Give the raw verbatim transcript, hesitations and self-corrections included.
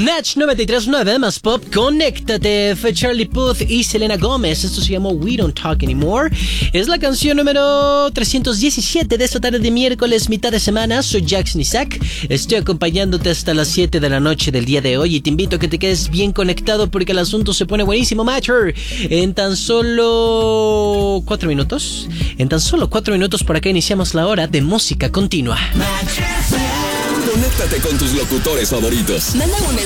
Natch noventa y tres punto nueve más pop, conéctate. Fue Charlie Puth y Selena Gómez. Esto se llamó We Don't Talk Anymore. Es la canción número trescientos diecisiete de esta tarde de miércoles, mitad de semana. Soy Jackson Isaac. Estoy acompañándote hasta las siete de la noche del día de hoy y te invito a que te quedes bien conectado porque el asunto se pone buenísimo, Matcher. En tan solo cuatro minutos, en tan solo cuatro minutos por acá iniciamos la hora de música continua. Conéctate con tus locutores favoritos. Manda un